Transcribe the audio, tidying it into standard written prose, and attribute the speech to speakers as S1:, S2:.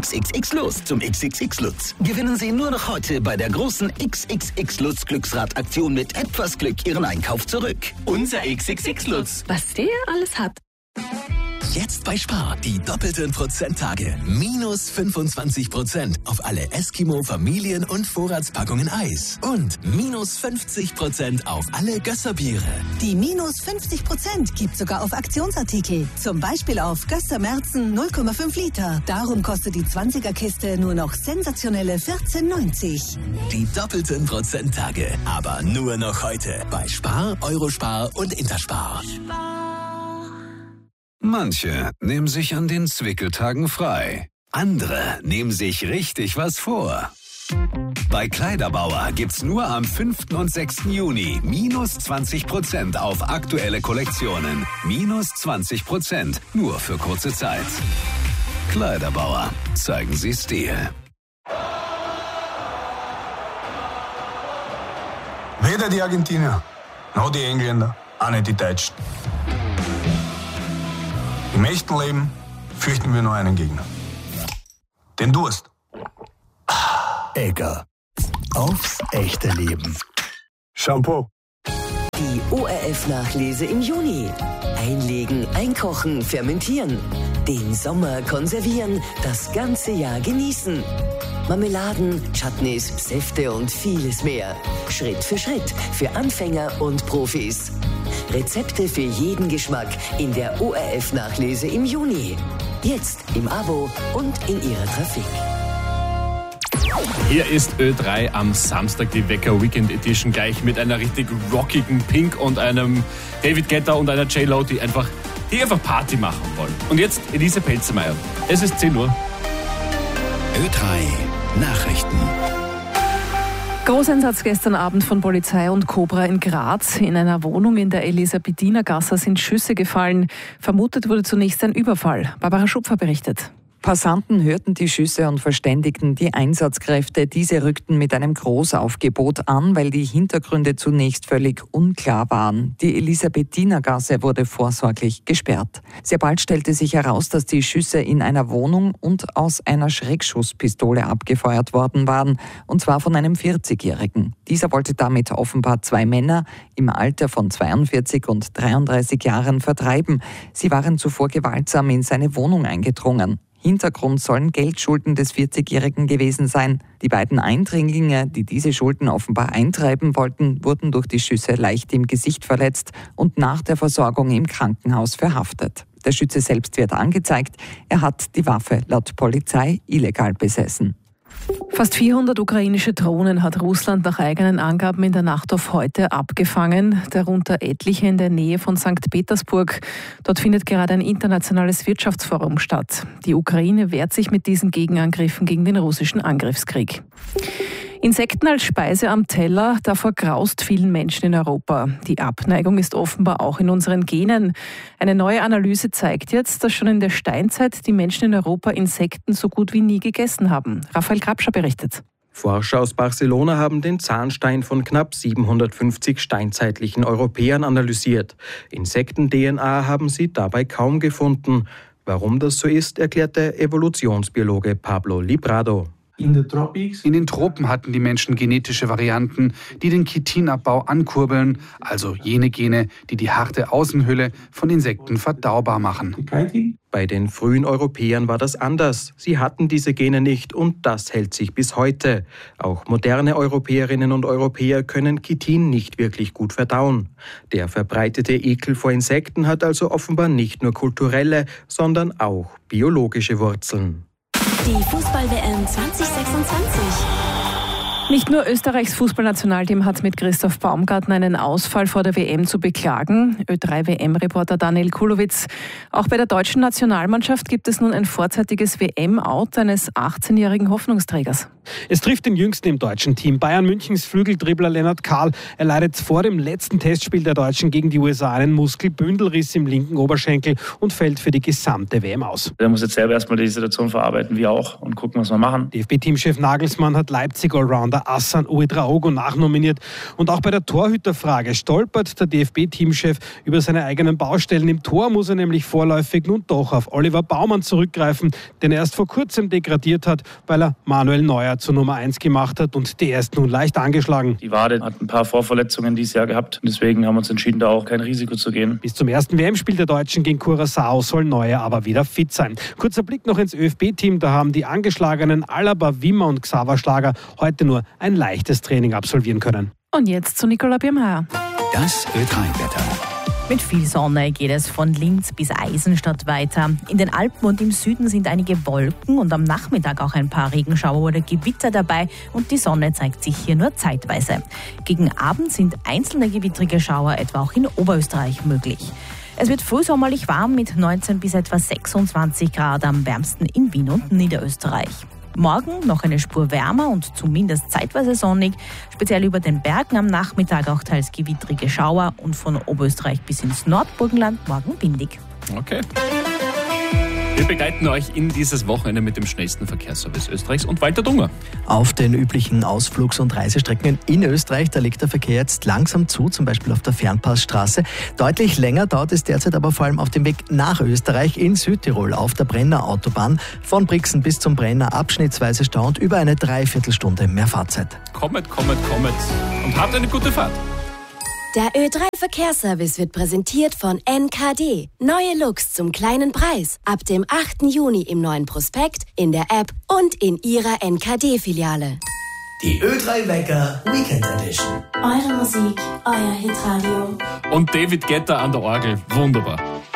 S1: XXX Lutz zum XXX Lutz. Gewinnen Sie nur noch heute bei der großen XXX Lutz Glücksradaktion mit etwas Glück Ihren Einkauf zurück. Unser XXX Lutz.
S2: Was der alles hat.
S1: Jetzt bei Spar die doppelten Prozenttage. Minus 25% auf alle Eskimo Familien- und Vorratspackungen Eis. Und minus 50% auf alle Gösserbiere.
S3: Die minus 50% gibt sogar auf Aktionsartikel. Zum Beispiel auf Gösser Merzen 0,5 Liter. Darum kostet die 20er-Kiste nur noch sensationelle 14,90.
S1: Die doppelten Prozenttage. Aber nur noch heute. Bei Spar, Eurospar und Interspar.
S4: Manche nehmen sich an den Zwickeltagen frei. Andere nehmen sich richtig was vor. Bei Kleiderbauer gibt's nur am 5. und 6. Juni minus 20% auf aktuelle Kollektionen. Minus 20%, nur für kurze Zeit. Kleiderbauer, zeigen Sie Stil.
S5: Weder die Argentinier, noch die Engländer, auch nicht die Deutschen. Im echten Leben fürchten wir nur einen Gegner. Den Durst.
S1: Egger. Aufs echte Leben.
S5: Shampoo.
S6: Die ORF-Nachlese im Juni. Einlegen, einkochen, fermentieren. Den Sommer konservieren, das ganze Jahr genießen. Marmeladen, Chutneys, Säfte und vieles mehr. Schritt für Schritt für Anfänger und Profis. Rezepte für jeden Geschmack in der ORF-Nachlese im Juni. Jetzt im Abo und in Ihrer Trafik.
S7: Hier ist Ö3 am Samstag, die Wecker Weekend Edition, gleich mit einer richtig rockigen Pink und einem David Guetta und einer J-Lo, die einfach Party machen wollen. Und jetzt Elise Pelzmeier. Es ist 10 Uhr.
S1: Ö3 Nachrichten.
S2: Großeinsatz gestern Abend von Polizei und Cobra in Graz. In einer Wohnung in der Elisabethinergasse sind Schüsse gefallen. Vermutet wurde zunächst ein Überfall. Barbara Schupfer berichtet.
S8: Passanten hörten die Schüsse und verständigten die Einsatzkräfte. Diese rückten mit einem Großaufgebot an, weil die Hintergründe zunächst völlig unklar waren. Die Elisabethinergasse wurde vorsorglich gesperrt. Sehr bald stellte sich heraus, dass die Schüsse in einer Wohnung und aus einer Schreckschusspistole abgefeuert worden waren, und zwar von einem 40-Jährigen. Dieser wollte damit offenbar 2 Männer im Alter von 42 und 33 Jahren vertreiben. Sie waren zuvor gewaltsam in seine Wohnung eingedrungen. Hintergrund sollen Geldschulden des 40-Jährigen gewesen sein. Die beiden Eindringlinge, die diese Schulden offenbar eintreiben wollten, wurden durch die Schüsse leicht im Gesicht verletzt und nach der Versorgung im Krankenhaus verhaftet. Der Schütze selbst wird angezeigt. Er hat die Waffe laut Polizei illegal besessen.
S2: Fast 400 ukrainische Drohnen hat Russland nach eigenen Angaben in der Nacht auf heute abgefangen, darunter etliche in der Nähe von St. Petersburg. Dort findet gerade ein internationales Wirtschaftsforum statt. Die Ukraine wehrt sich mit diesen Gegenangriffen gegen den russischen Angriffskrieg. Insekten als Speise am Teller, davor graust vielen Menschen in Europa. Die Abneigung ist offenbar auch in unseren Genen. Eine neue Analyse zeigt jetzt, dass schon in der Steinzeit die Menschen in Europa Insekten so gut wie nie gegessen haben. Raphael Grabscher berichtet.
S9: Forscher aus Barcelona haben den Zahnstein von knapp 750 steinzeitlichen Europäern analysiert. Insekten-DNA haben sie dabei kaum gefunden. Warum das so ist, erklärt der Evolutionsbiologe Pablo Librado.
S10: In den Tropen hatten die Menschen genetische Varianten, die den Chitinabbau ankurbeln, also jene Gene, die die harte Außenhülle von Insekten verdaubar machen.
S9: Bei den frühen Europäern war das anders. Sie hatten diese Gene nicht und das hält sich bis heute. Auch moderne Europäerinnen und Europäer können Chitin nicht wirklich gut verdauen. Der verbreitete Ekel vor Insekten hat also offenbar nicht nur kulturelle, sondern auch biologische Wurzeln.
S11: Die Fußball-WM 2026.
S2: Nicht nur Österreichs Fußballnationalteam hat mit Christoph Baumgartner einen Ausfall vor der WM zu beklagen. Ö3-WM-Reporter Daniel Kulowitz. Auch bei der deutschen Nationalmannschaft gibt es nun ein vorzeitiges WM-Out eines 18-jährigen Hoffnungsträgers.
S12: Es trifft den Jüngsten im deutschen Team. Bayern Münchens Flügeldribbler Lennart Kahl. Er leidet vor dem letzten Testspiel der Deutschen gegen die USA einen Muskelbündelriss im linken Oberschenkel und fällt für die gesamte WM aus.
S13: Er muss jetzt selber erstmal die Situation verarbeiten, wir auch, und gucken, was wir machen.
S12: DFB-Teamchef Nagelsmann hat Leipzig-Allrounder der Hassan Ouedraogo nachnominiert. Und auch bei der Torhüterfrage stolpert der DFB-Teamchef über seine eigenen Baustellen. Im Tor muss er nämlich vorläufig nun doch auf Oliver Baumann zurückgreifen, den er erst vor kurzem degradiert hat, weil er Manuel Neuer zur Nummer 1 gemacht hat und der ist nun leicht angeschlagen.
S13: Die Wade hat ein paar Vorverletzungen dieses Jahr gehabt. Deswegen haben wir uns entschieden, da auch kein Risiko zu gehen.
S12: Bis zum ersten WM-Spiel der Deutschen gegen Curaçao soll Neuer aber wieder fit sein. Kurzer Blick noch ins ÖFB-Team. Da haben die angeschlagenen Alaba, Wimmer und Xaver Schlager heute nur ein leichtes Training absolvieren können.
S2: Und jetzt zu Nicola Birmeier.
S1: Das Ö3-Wetter.
S14: Mit viel Sonne geht es von Linz bis Eisenstadt weiter. In den Alpen und im Süden sind einige Wolken und am Nachmittag auch ein paar Regenschauer oder Gewitter dabei und die Sonne zeigt sich hier nur zeitweise. Gegen Abend sind einzelne gewittrige Schauer etwa auch in Oberösterreich möglich. Es wird frühsommerlich warm mit 19 bis etwa 26 Grad, am wärmsten in Wien und Niederösterreich. Morgen noch eine Spur wärmer und zumindest zeitweise sonnig. Speziell über den Bergen am Nachmittag auch teils gewittrige Schauer und von Oberösterreich bis ins Nordburgenland morgen windig.
S7: Okay. Wir begleiten euch in dieses Wochenende mit dem schnellsten Verkehrsservice Österreichs und Walter Dunger.
S15: Auf den üblichen Ausflugs- und Reisestrecken in Österreich, da legt der Verkehr jetzt langsam zu, zum Beispiel auf der Fernpassstraße. Deutlich länger dauert es derzeit aber vor allem auf dem Weg nach Österreich in Südtirol auf der Brenner Autobahn. Von Brixen bis zum Brenner abschnittsweise Stau und über eine Dreiviertelstunde mehr Fahrzeit.
S7: Kommet und habt eine gute Fahrt.
S11: Der Ö3-Verkehrsservice wird präsentiert von NKD. Neue Looks zum kleinen Preis. Ab dem 8. Juni im neuen Prospekt, in der App und in Ihrer NKD-Filiale.
S1: Die Ö3-Wecker Weekend Edition.
S11: Eure Musik, euer Hitradio.
S7: Und David Guetta an der Orgel. Wunderbar.